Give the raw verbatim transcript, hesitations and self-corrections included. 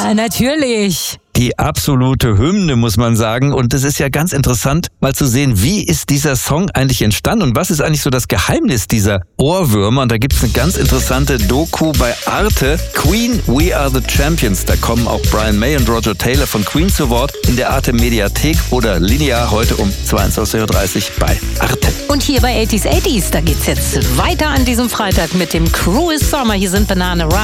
Ja, natürlich. Die absolute Hymne, muss man sagen. Und es ist ja ganz interessant, mal zu sehen, wie ist dieser Song eigentlich entstanden und was ist eigentlich so das Geheimnis dieser Ohrwürmer. Und da gibt es eine ganz interessante Doku bei Arte. Queen, We Are the Champions. Da kommen auch Brian May und Roger Taylor von Queen zu Wort in der Arte Mediathek oder linear heute um zweiundzwanzig Uhr dreißig bei Arte. Und hier bei achtziger achtziger, da geht's jetzt weiter an diesem Freitag mit dem Cruel Summer. Hier sind Banana Run.